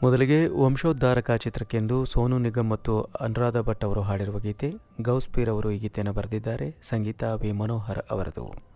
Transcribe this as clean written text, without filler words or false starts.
ಮೊದಲಿಗೆ ವಂಶೋದ್ಧಾರಕ ಚಿತ್ರಕ್ಕೆಂದು ಸೋನು ನಿಗಮ್ ಮತ್ತು ಅನುರಾಧ ಭಟ್ ಅವರು ಹಾಡಿರುವ ಗೀತೆ. ಗೌಸ್ ಪೀರ್ ಅವರು ಈ ಗೀತೆಯನ್ನು ಬರೆದಿದ್ದಾರೆ. ಸಂಗೀತ ವಿ ಮನೋಹರ್ ಅವರದು.